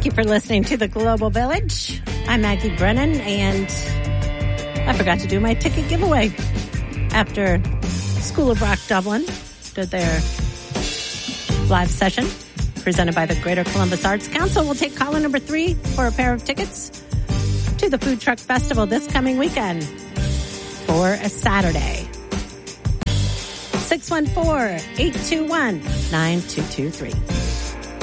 Thank you for listening to The Global Village. I'm Maggie Brennan, and I forgot to do my ticket giveaway after School of Rock Dublin did their live session presented by the Greater Columbus Arts Council. We'll take caller number 3 for a pair of tickets to the Food Truck Festival this coming weekend for a Saturday. 614-821-9223.